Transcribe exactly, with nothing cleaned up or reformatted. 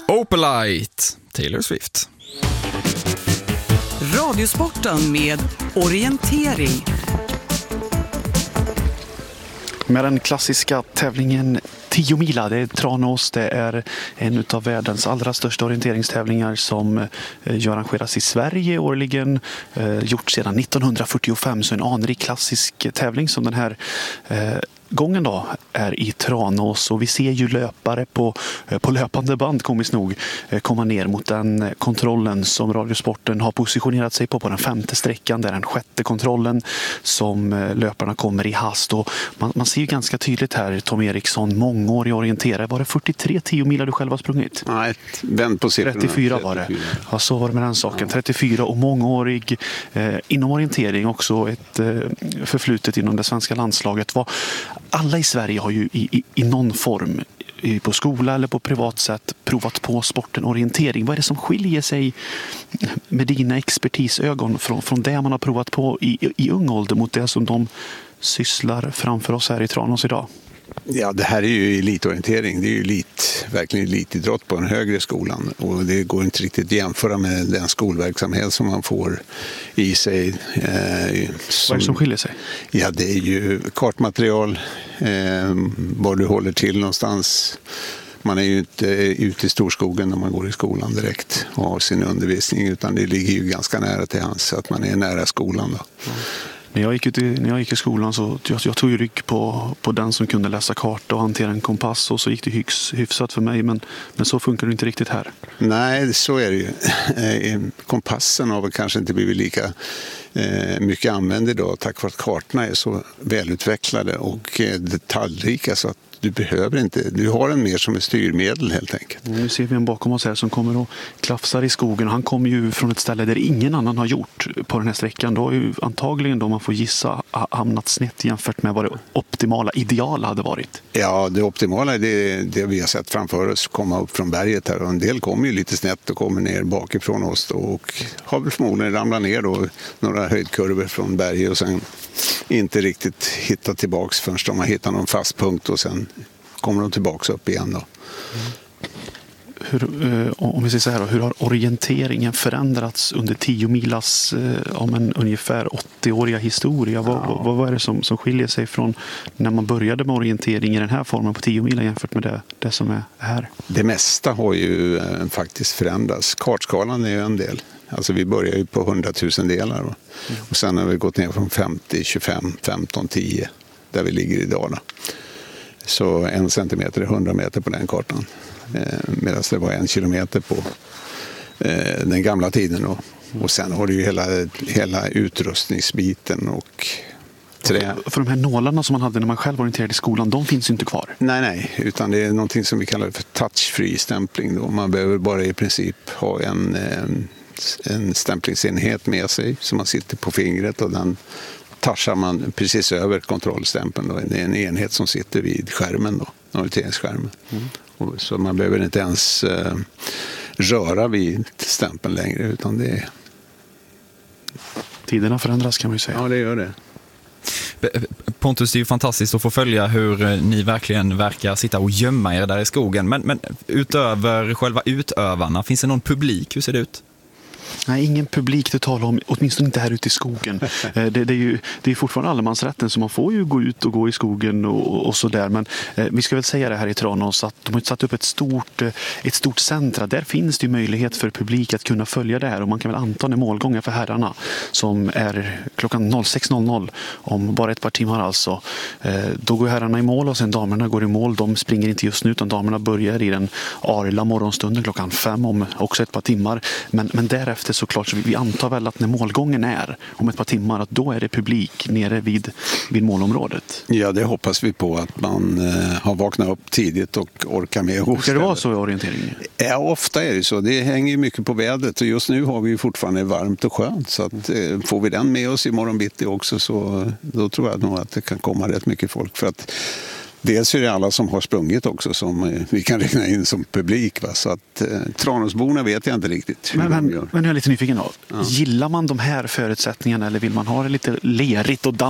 Opalite, Taylor Swift. Radiosporten med orientering. Med den klassiska tävlingen tio mila, det är Tranås, det är en av världens allra största orienteringstävlingar som eh, arrangeras i Sverige årligen, eh, gjort sedan nittonhundrafyrtiofem, så en anrik klassisk tävling som den här eh, gången då är i Tranås, och vi ser ju löpare på, på löpande band komiskt nog komma ner mot den kontrollen som Radiosporten har positionerat sig på på den femte sträckan. Det är den sjätte kontrollen som löparna kommer i hast, och man, man ser ju ganska tydligt här, Tom Eriksson, mångårig orienterare. Var det fyrtiotre tio milar du själv har sprungit? Nej, vänd på siffrorna. trettiofyra var det. Ja, så var det med den saken. trettiofyra och mångårig eh, inom orientering, också ett eh, förflutet inom det svenska landslaget. Var alla i Sverige har ju i, i, i någon form, på skola eller på privat sätt, provat på sporten orientering. Vad är det som skiljer sig med dina expertisögon från, från det man har provat på i, i ung ålder mot det som de sysslar framför oss här i Tranås idag? Ja, det här är ju elitorientering. Det är ju elit, verkligen elitidrott på den högre skolan. Och det går inte riktigt att jämföra med den skolverksamhet som man får i sig. Eh, som, Vad är det som skiljer sig? Ja, det är ju kartmaterial, eh, var du håller till någonstans. Man är ju inte ute i storskogen när man går i skolan direkt och har sin undervisning, utan det ligger ju ganska nära till hands, så att man är nära skolan då. Mm. När jag, gick ut i, när jag gick i skolan så jag, jag tog ju rygg på, på den som kunde läsa karta och hantera en kompass, och så gick det hyfs, hyfsat för mig, men, men så funkar det inte riktigt här. Nej, så är det ju. Kompassen har väl kanske inte blivit lika eh, mycket använd idag, tack vare att kartorna är så välutvecklade och eh, detaljrika, så att du behöver inte, du har en mer som ett styrmedel helt enkelt. Nu ser vi en bakom oss här som kommer och klafsar i skogen. Han kommer ju från ett ställe där ingen annan har gjort på den här sträckan. Då har ju antagligen, då man får gissa, hamnat snett jämfört med vad det optimala, ideala hade varit. Ja, det optimala är det, det vi har sett framför oss komma upp från berget här. Och en del kommer ju lite snett och kommer ner bakifrån oss då, och har väl förmodligen ramlat ner då några höjdkurvor från berget och sen inte riktigt hittat tillbaks förrän de har hittat någon fast punkt, och sen kommer de tillbaka upp igen då. Mm. Hur, eh, om vi säger så här då, hur har orienteringen förändrats under tio milas eh, om en ungefär åttio-åriga historia? Vad, ja. vad, vad är det som, som skiljer sig från när man började med orientering i den här formen på tio mila jämfört med det, det som är här? Det mesta har ju eh, faktiskt förändrats. Kartskalan är ju en del. Alltså vi börjar ju på hundratusen delar då. Mm. Och sen har vi gått ner från femtio, tjugofem, femton, tio där vi ligger idag då. Så en centimeter är hundra meter på den kartan. Eh, medan det var en kilometer på eh, den gamla tiden då. Och sen har du ju hela, hela utrustningsbiten och trä. För de här nålarna som man hade när man själv orienterade i skolan, de finns ju inte kvar. Nej, nej, utan det är någonting som vi kallar för touch-free stämpling då. Man behöver bara i princip ha en, en, en stämplingsenhet med sig som man sitter på fingret, och den touchar man precis över kontrollstämpeln då. Det är en enhet som sitter vid skärmen då, orienteringsskärmen. Mm. Och så man behöver inte ens eh, röra vid stämpeln längre, utan det är... Tiderna förändras, kan man ju säga. Ja, det gör det. Pontus, det är ju fantastiskt att få följa hur ni verkligen verkar sitta och gömma er där i skogen. Men, men utöver själva utövarna, finns det någon publik? Hur ser det ut? Nej, ingen publik det talar om, åtminstone inte här ute i skogen. det, det är ju det är fortfarande allemansrätten, så man får ju gå ut och gå i skogen och, och så där. Men eh, vi ska väl säga det här i Tranås att de har satt upp ett stort, ett stort centra. Där finns det ju möjlighet för publik att kunna följa det här, och man kan väl anta en målgången för herrarna som är klockan sex noll noll om bara ett par timmar alltså. Eh, då går herrarna i mål och sen damerna går i mål. De springer inte just nu, utan damerna börjar i den arla morgonstunden klockan fem om också ett par timmar. Men, men därefter efter såklart, så vi antar väl att när målgången är om ett par timmar, att då är det publik nere vid, vid målområdet. Ja, det hoppas vi på, att man eh, har vaknat upp tidigt och orkar med. Ska det vara så i orienteringen? Ja, ofta är det så. Det hänger ju mycket på vädret, och just nu har vi ju fortfarande varmt och skönt, så att, eh, får vi den med oss i morgon bitti också, så då tror jag nog att det kan komma rätt mycket folk, för att dels är det alla som har sprungit också som vi kan räkna in som publik. Va? Så att eh, Tranåsborna vet jag inte riktigt hur men, de men, gör. Men jag är lite nyfiken av. Ja. Gillar man de här förutsättningarna, eller vill man ha det lite lerigt och